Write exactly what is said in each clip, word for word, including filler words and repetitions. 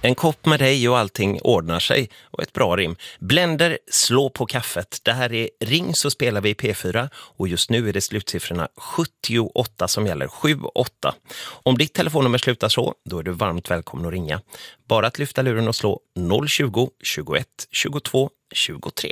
En kopp med dig och allting ordnar sig. Och ett bra rim. Blender, slå på kaffet. Det här är Ring så spelar vi i P fyra. Och just nu är det slutsiffrorna sjuttioåtta som gäller. sju åtta. Om ditt telefonnummer slutar så, då är du varmt välkommen att ringa. Bara att lyfta luren och slå noll tjugo, tjugoett, tjugotvå, tjugotre.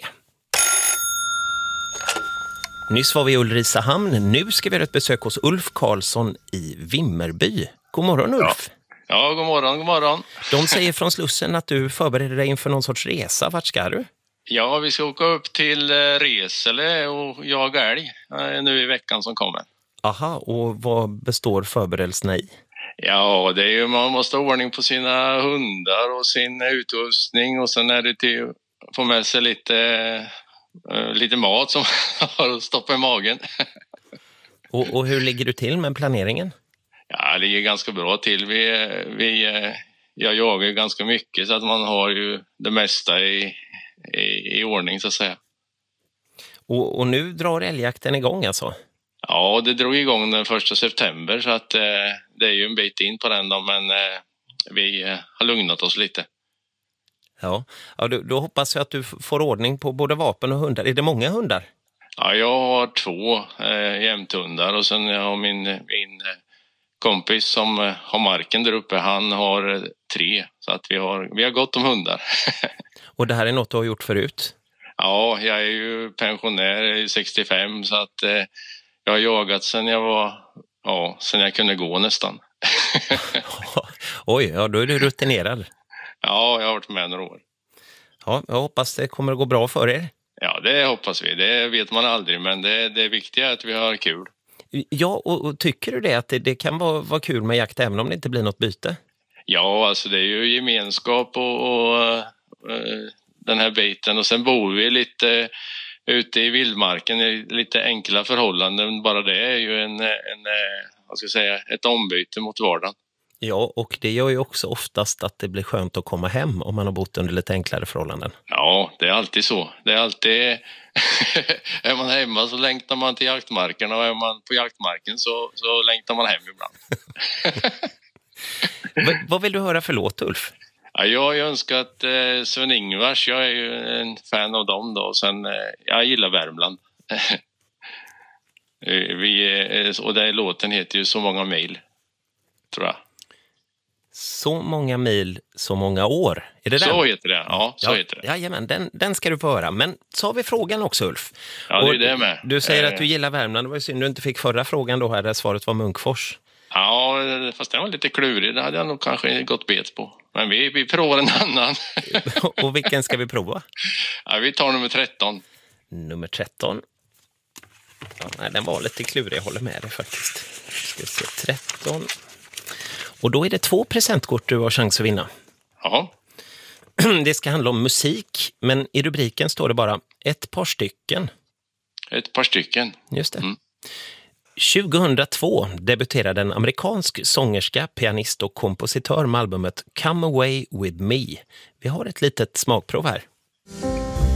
Nyss var vi i Ulricehamn. Nu ska vi göra ett besök hos Ulf Karlsson i Vimmerby. God morgon Ulf. Ja. Ja, god morgon, god morgon. De säger från Slussen att du förbereder dig inför någon sorts resa. Vart ska du? Ja, vi ska åka upp till Resele och jaga älg nu i veckan som kommer. Aha, och vad består förberedelserna i? Ja, det är ju, man måste ha ordning på sina hundar och sin utrustning och sen är det till att få med sig lite, lite mat som har att stoppa i magen. Och, och hur ligger du till med planeringen? Ja, det ligger ganska bra till. Vi, vi, jag jagar ju ganska mycket så att man har ju det mesta i, i, i ordning så att säga. Och, och nu drar älgjakten igång alltså? Ja, det drog igång den första september så att eh, det är ju en bit in på den då, men eh, vi eh, har lugnat oss lite. Ja, ja då, då hoppas jag att du får ordning på både vapen och hundar. Är det många hundar? Ja, jag har två eh, jämthundar och sen jag har min, min kompis som har marken där uppe, han har tre. Så att vi har, vi har gott om hundar. Och det här är något du har gjort förut? Ja, jag är ju pensionär, jag är sextiofem så att eh, jag har jagat sedan jag var, ja, sedan jag kunde gå nästan. Oj, ja då är du rutinerad. Ja, jag har varit med några år. Ja, jag hoppas det kommer att gå bra för er. Ja, det hoppas vi. Det vet man aldrig, men det, det viktiga är att vi har kul. Ja, och, och tycker du det att det, det kan vara, vara kul med jakt även om det inte blir något byte? Ja, alltså det är ju gemenskap och, och uh, den här biten. Och sen bor vi lite ute i vildmarken i lite enkla förhållanden. Bara det är ju en, en vad ska jag säga, ett ombyte mot vardagen. Ja, och det gör ju också oftast att det blir skönt att komma hem om man har bott under lite enklare förhållanden. Ja, det är alltid så. Det är alltid... är man hemma så längtar man till jaktmarken och är man på jaktmarken så, så längtar man hem ibland. v- vad vill du höra för låt, Ulf? Ja, jag har ju önskat eh, Sven-Ingvars. Jag är ju en fan av dem då. Sen, eh, jag gillar Värmland. Vi, eh, och den låten heter ju Så många mil, tror jag. Så många mil, så många år. Är det den? Så heter det, ja. Så ja, heter det. Jajamän, den, den ska du få höra. Men så har vi frågan också, Ulf. Ja, det är det med. Du säger att du gillar Värmland. Det var ju synd du inte fick förra frågan då här där svaret var Munkfors. Ja, fast den var lite klurig. Det hade jag nog kanske gått bet på. Men vi, vi provar en annan. Och vilken ska vi prova? Ja, vi tar nummer tretton. Nummer tretton. Ja, nej, den var lite klurig, jag håller med dig faktiskt. Ska se, tretton. Och då är det två presentkort du har chans att vinna. Ja. Det ska handla om musik, men i rubriken står det bara ett par stycken. Ett par stycken. Just det. Mm. tjugohundratvå debuterade en amerikansk sångerska, pianist och kompositör med albumet Come Away With Me. Vi har ett litet smakprov här.